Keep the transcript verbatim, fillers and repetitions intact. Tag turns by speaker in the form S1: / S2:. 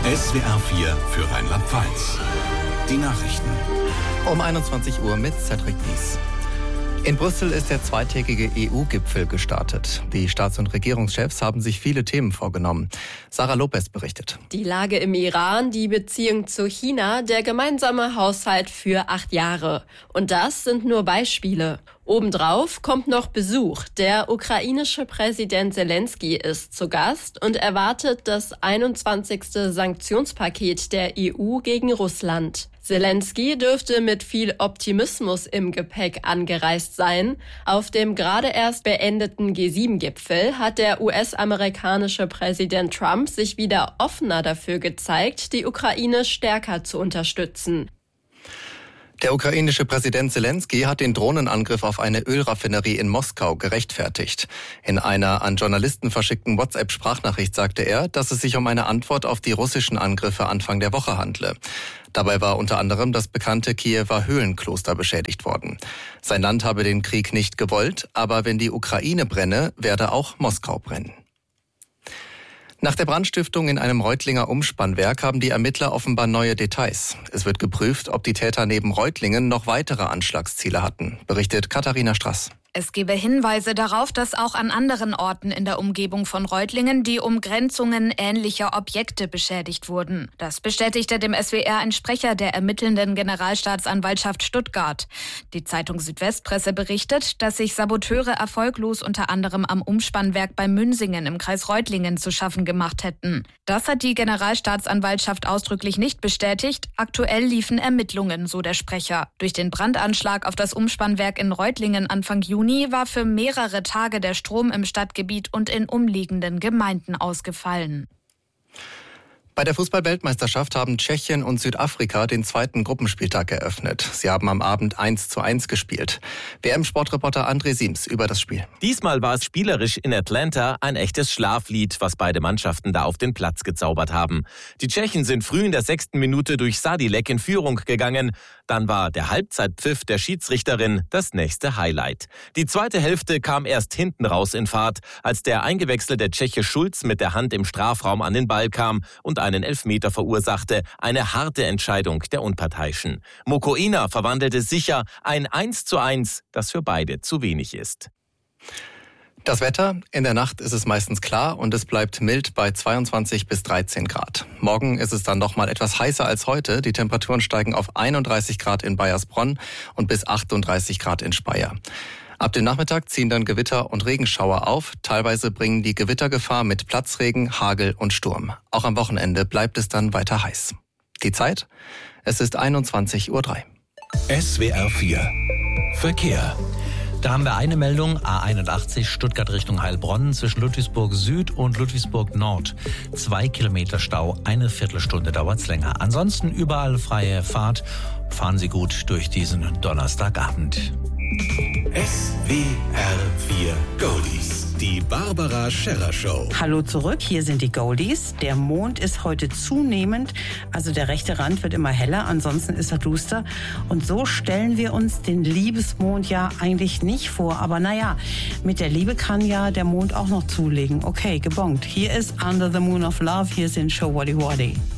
S1: S W R vier für Rheinland-Pfalz. Die Nachrichten.
S2: Um einundzwanzig Uhr mit Cedric Nies. In Brüssel ist der zweitägige E U-Gipfel gestartet. Die Staats- und Regierungschefs haben sich viele Themen vorgenommen. Sarah Lopez berichtet.
S3: Die Lage im Iran, die Beziehung zu China, der gemeinsame Haushalt für acht Jahre. Und das sind nur Beispiele. Obendrauf kommt noch Besuch. Der ukrainische Präsident Zelensky ist zu Gast und erwartet das einundzwanzigste Sanktionspaket der E U gegen Russland. Zelensky dürfte mit viel Optimismus im Gepäck angereist sein. Auf dem gerade erst beendeten G sieben Gipfel hat der U S-amerikanische Präsident Trump sich wieder offener dafür gezeigt, die Ukraine stärker zu unterstützen.
S2: Der ukrainische Präsident Zelensky hat den Drohnenangriff auf eine Ölraffinerie in Moskau gerechtfertigt. In einer an Journalisten verschickten WhatsApp-Sprachnachricht sagte er, dass es sich um eine Antwort auf die russischen Angriffe Anfang der Woche handle. Dabei war unter anderem das bekannte Kiewer Höhlenkloster beschädigt worden. Sein Land habe den Krieg nicht gewollt, aber wenn die Ukraine brenne, werde auch Moskau brennen. Nach der Brandstiftung in einem Reutlinger Umspannwerk haben die Ermittler offenbar neue Details. Es wird geprüft, ob die Täter neben Reutlingen noch weitere Anschlagsziele hatten, berichtet Katharina Strass.
S4: Es gebe Hinweise darauf, dass auch an anderen Orten in der Umgebung von Reutlingen die Umgrenzungen ähnlicher Objekte beschädigt wurden. Das bestätigte dem S W R ein Sprecher der ermittelnden Generalstaatsanwaltschaft Stuttgart. Die Zeitung Südwestpresse berichtet, dass sich Saboteure erfolglos unter anderem am Umspannwerk bei Münsingen im Kreis Reutlingen zu schaffen gemacht hätten. Das hat die Generalstaatsanwaltschaft ausdrücklich nicht bestätigt. Aktuell liefen Ermittlungen, so der Sprecher. Durch den Brandanschlag auf das Umspannwerk in Reutlingen Anfang Juni war für mehrere Tage der Strom im Stadtgebiet und in umliegenden Gemeinden ausgefallen.
S2: Bei der Fußball-Weltmeisterschaft haben Tschechien und Südafrika den zweiten Gruppenspieltag eröffnet. Sie haben am Abend eins zu eins gespielt. W M-Sportreporter André Siems über das Spiel.
S5: Diesmal war es spielerisch in Atlanta ein echtes Schlaflied, was beide Mannschaften da auf den Platz gezaubert haben. Die Tschechen sind früh in der sechsten Minute durch Sadilek in Führung gegangen. Dann war der Halbzeitpfiff der Schiedsrichterin das nächste Highlight. Die zweite Hälfte kam erst hinten raus in Fahrt, als der eingewechselte Tscheche Schulz mit der Hand im Strafraum an den Ball kam und einen Elfmeter verursachte. Eine harte Entscheidung der Unparteiischen. Mokoena verwandelte sicher ein eins zu eins, das für beide zu wenig ist.
S2: Das Wetter: In der Nacht ist es meistens klar und es bleibt mild bei zweiundzwanzig bis dreizehn Grad. Morgen ist es dann noch mal etwas heißer als heute. Die Temperaturen steigen auf einunddreißig Grad in Baiersbronn und bis achtunddreißig Grad in Speyer. Ab dem Nachmittag ziehen dann Gewitter und Regenschauer auf. Teilweise bringen die Gewittergefahr mit Platzregen, Hagel und Sturm. Auch am Wochenende bleibt es dann weiter heiß. Die Zeit? Es ist einundzwanzig Uhr drei.
S1: S W R vier Verkehr.
S6: Da haben wir eine Meldung, A einundachtzig Stuttgart Richtung Heilbronn zwischen Ludwigsburg Süd und Ludwigsburg Nord. Zwei Kilometer Stau, eine Viertelstunde dauert's länger. Ansonsten überall freie Fahrt. Fahren Sie gut durch diesen Donnerstagabend.
S1: S W R vier Goldies. Die Barbara Scherrer Show.
S7: Hallo zurück, hier sind die Goldies. Der Mond ist heute zunehmend, also der rechte Rand wird immer heller, ansonsten ist er duster. Und so stellen wir uns den Liebesmond ja eigentlich nicht vor. Aber naja, mit der Liebe kann ja der Mond auch noch zulegen. Okay, gebongt. Hier ist Under the Moon of Love, hier sind Show Waddy Waddy.